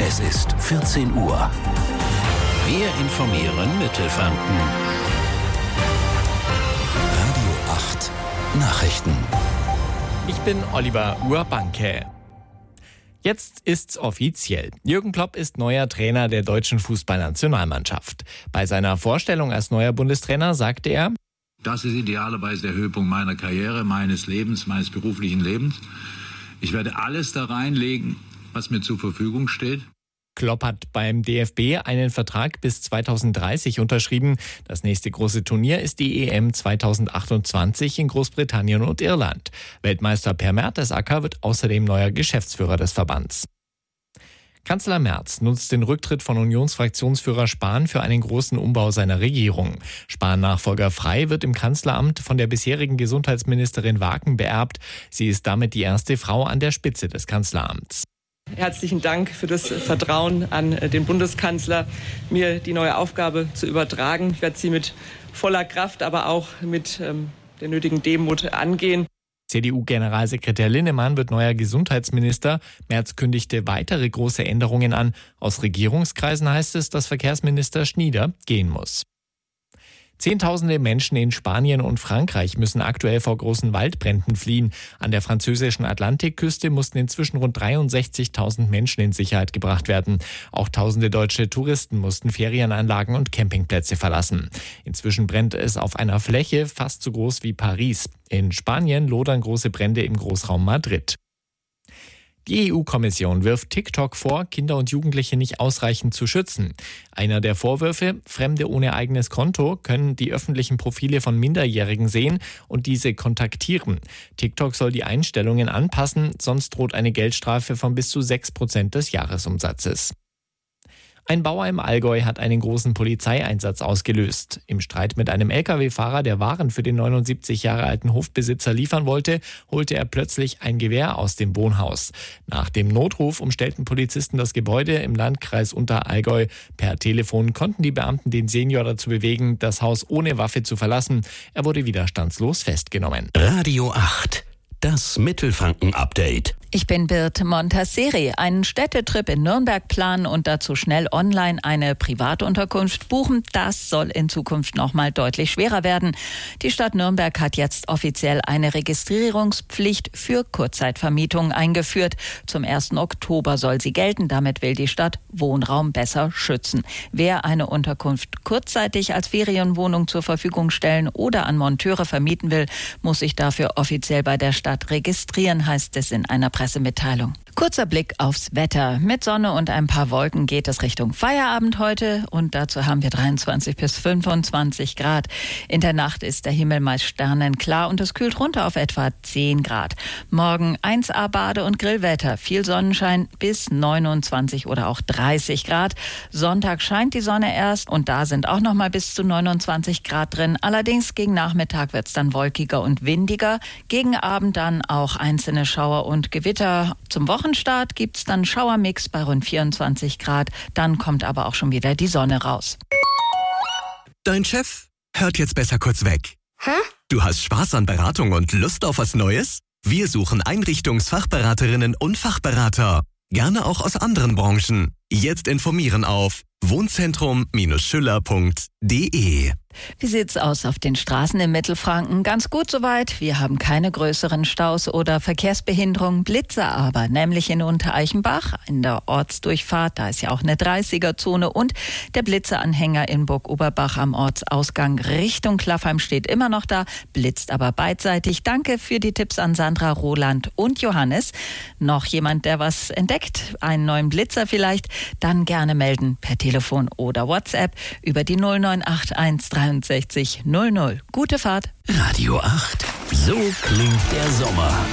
Es ist 14 Uhr. Wir informieren Mittelfranken. Radio 8 Nachrichten. Ich bin Oliver Urbanke. Jetzt ist's offiziell. Jürgen Klopp ist neuer Trainer der deutschen Fußballnationalmannschaft. Bei seiner Vorstellung als neuer Bundestrainer sagte er: Das ist idealerweise der Höhepunkt meiner Karriere, meines Lebens, meines beruflichen Lebens. Ich werde alles da reinlegen, was mir zur Verfügung steht. Klopp hat beim DFB einen Vertrag bis 2030 unterschrieben. Das nächste große Turnier ist die EM 2028 in Großbritannien und Irland. Weltmeister Per Mertesacker wird außerdem neuer Geschäftsführer des Verbands. Kanzler Merz nutzt den Rücktritt von Unionsfraktionsführer Spahn für einen großen Umbau seiner Regierung. Spahn-Nachfolger Frey wird im Kanzleramt von der bisherigen Gesundheitsministerin Waken beerbt. Sie ist damit die erste Frau an der Spitze des Kanzleramts. Herzlichen Dank für das Vertrauen an den Bundeskanzler, mir die neue Aufgabe zu übertragen. Ich werde sie mit voller Kraft, aber auch mit der nötigen Demut angehen. CDU-Generalsekretär Linnemann wird neuer Gesundheitsminister. Merz kündigte weitere große Änderungen an. Aus Regierungskreisen heißt es, dass Verkehrsminister Schnieder gehen muss. Zehntausende Menschen in Spanien und Frankreich müssen aktuell vor großen Waldbränden fliehen. An der französischen Atlantikküste mussten inzwischen rund 63.000 Menschen in Sicherheit gebracht werden. Auch tausende deutsche Touristen mussten Ferienanlagen und Campingplätze verlassen. Inzwischen brennt es auf einer Fläche fast so groß wie Paris. In Spanien lodern große Brände im Großraum Madrid. Die EU-Kommission wirft TikTok vor, Kinder und Jugendliche nicht ausreichend zu schützen. Einer der Vorwürfe: Fremde ohne eigenes Konto können die öffentlichen Profile von Minderjährigen sehen und diese kontaktieren. TikTok soll die Einstellungen anpassen, sonst droht eine Geldstrafe von bis zu 6% des Jahresumsatzes. Ein Bauer im Allgäu hat einen großen Polizeieinsatz ausgelöst. Im Streit mit einem Lkw-Fahrer, der Waren für den 79 Jahre alten Hofbesitzer liefern wollte, holte er plötzlich ein Gewehr aus dem Wohnhaus. Nach dem Notruf umstellten Polizisten das Gebäude im Landkreis Unterallgäu. Per Telefon konnten die Beamten den Senior dazu bewegen, das Haus ohne Waffe zu verlassen. Er wurde widerstandslos festgenommen. Radio 8, das Mittelfranken-Update. Ich bin Birte Montasseri. Einen Städtetrip in Nürnberg planen und dazu schnell online eine Privatunterkunft buchen, das soll in Zukunft noch mal deutlich schwerer werden. Die Stadt Nürnberg hat jetzt offiziell eine Registrierungspflicht für Kurzzeitvermietungen eingeführt. Zum 1. Oktober soll sie gelten. Damit will die Stadt Wohnraum besser schützen. Wer eine Unterkunft kurzzeitig als Ferienwohnung zur Verfügung stellen oder an Monteure vermieten will, muss sich dafür offiziell bei der Stadt registrieren, heißt es in einer Pressemitteilung. Kurzer Blick aufs Wetter. Mit Sonne und ein paar Wolken geht es Richtung Feierabend heute und dazu haben wir 23 bis 25 Grad. In der Nacht ist der Himmel meist sternenklar und es kühlt runter auf etwa 10 Grad. Morgen 1A Bade- und Grillwetter. Viel Sonnenschein bis 29 oder auch 30 Grad. Sonntag scheint die Sonne erst und da sind auch noch mal bis zu 29 Grad drin. Allerdings gegen Nachmittag wird es dann wolkiger und windiger. Gegen Abend dann auch einzelne Schauer und Gewitter. Zum Wochenstart gibt's dann Schauermix bei rund 24 Grad. Dann kommt aber auch schon wieder die Sonne raus. Dein Chef hört jetzt besser kurz weg. Hä? Du hast Spaß an Beratung und Lust auf was Neues? Wir suchen Einrichtungsfachberaterinnen und Fachberater. Gerne auch aus anderen Branchen. Jetzt informieren auf wohnzentrum-schüller.de. Wie sieht's aus auf den Straßen im Mittelfranken? Ganz gut soweit. Wir haben keine größeren Staus oder Verkehrsbehinderungen. Blitze aber, nämlich in Untereichenbach, in der Ortsdurchfahrt, da ist ja auch eine 30er-Zone und der Blitzeanhänger in Burg-Oberbach am Ortsausgang Richtung Klaffheim steht immer noch da, blitzt aber beidseitig. Danke für die Tipps an Sandra, Roland und Johannes. Noch jemand, der was entdeckt, einen neuen Blitzer vielleicht, dann gerne melden per Telefon oder WhatsApp über die 0981 63 00. Gute Fahrt. Radio 8, so klingt der Sommer.